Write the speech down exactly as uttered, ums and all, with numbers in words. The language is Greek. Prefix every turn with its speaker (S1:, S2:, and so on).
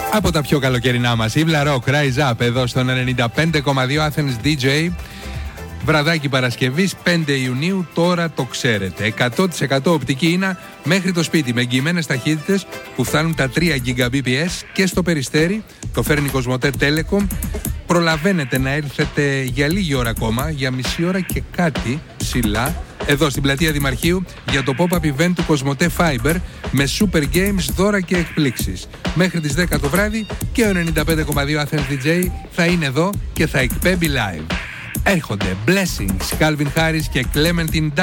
S1: Από τα πιο καλοκαιρινά μας, η Vlarock Rise Up εδώ στον ενενήντα πέντε κόμμα δύο Athens ντι τζέι. Βραδάκι Παρασκευής πέντε Ιουνίου, τώρα το ξέρετε. εκατό τοις εκατό οπτική ίνα μέχρι το σπίτι με εγγυημένες ταχύτητες που φτάνουν τα τρία Gbps και στο Περιστέρι. Το φέρνει η Κοσμοτέ Telecom. Προλαβαίνετε να έρθετε για λίγη ώρα ακόμα, για μισή ώρα και κάτι ψηλά, εδώ στην πλατεία Δημαρχείου για το pop-up event του Κοσμοτέ Fiber με super games, δώρα και εκπλήξεις. Μέχρι τις δέκα το βράδυ και ο ενενήντα πέντε κόμμα δύο Athens ντι τζέι θα είναι εδώ και θα εκπέμπει live. Έρχονται Blessings, Calvin Harris και Clementine